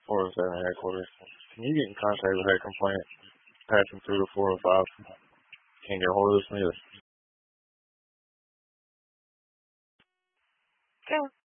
407 headquarters. Can you get in contact with that complaint? Passing through the 405. Can't get a hold of this nigga. Okay.